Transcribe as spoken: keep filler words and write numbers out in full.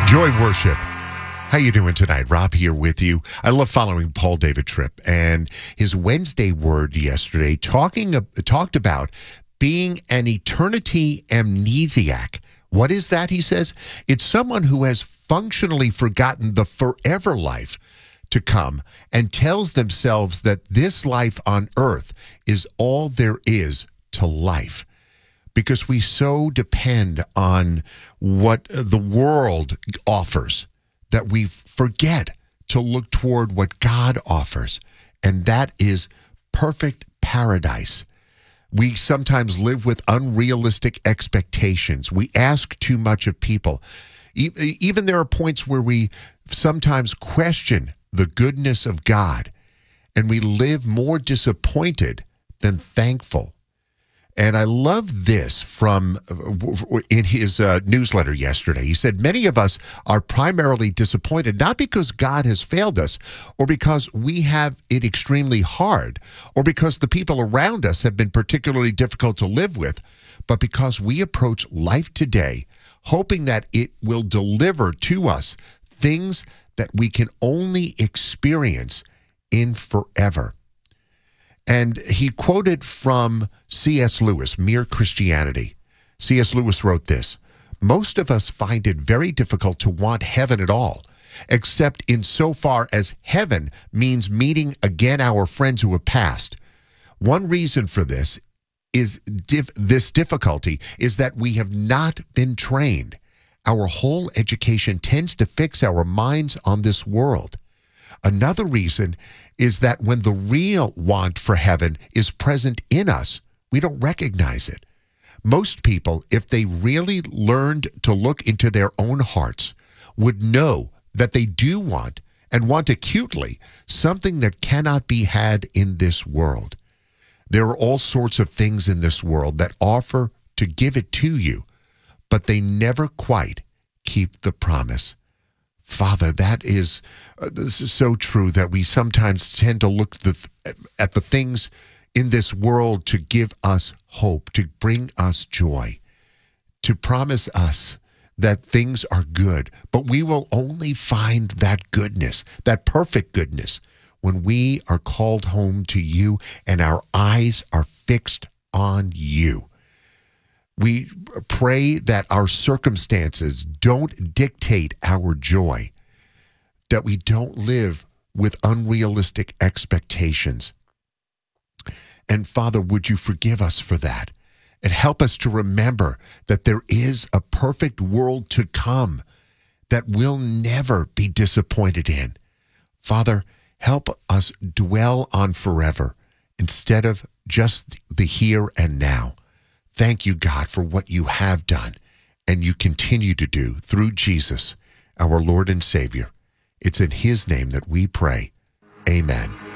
Joy Worship. How you doing tonight? Rob here with you. I love following Paul David Tripp and his Wednesday word yesterday talking uh, talked about being an eternity amnesiac. What is that, he says? It's someone who has functionally forgotten the forever life to come and tells themselves that this life on earth is all there is to life. Because we so depend on what the world offers that we forget to look toward what God offers, and that is perfect paradise. We sometimes live with unrealistic expectations. We ask too much of people. Even there are points where we sometimes question the goodness of God, and we live more disappointed than thankful. And I love this from in his uh, newsletter yesterday. He said, many of us are primarily disappointed, not because God has failed us or because we have it extremely hard or because the people around us have been particularly difficult to live with, but because we approach life today hoping that it will deliver to us things that we can only experience in forever. And he quoted from C S Lewis, Mere Christianity. C S Lewis wrote this: most of us find it very difficult to want heaven at all, except insofar as heaven means meeting again our friends who have passed. One reason for this is dif- this difficulty is that we have not been trained. Our whole education tends to fix our minds on this world. Another reason is that when the real want for heaven is present in us, we don't recognize it. Most people, if they really learned to look into their own hearts, would know that they do want, and want acutely, something that cannot be had in this world. There are all sorts of things in this world that offer to give it to you, but they never quite keep the promise. Father, that is, uh, this is so true that we sometimes tend to look the, at the things in this world to give us hope, to bring us joy, to promise us that things are good. But we will only find that goodness, that perfect goodness, when we are called home to you and our eyes are fixed on you. We pray that our circumstances don't dictate our joy, that we don't live with unrealistic expectations. And Father, would you forgive us for that and help us to remember that there is a perfect world to come that we'll never be disappointed in. Father, help us dwell on forever instead of just the here and now. Thank you, God, for what you have done and you continue to do through Jesus, our Lord and Savior. It's in his name that we pray. Amen.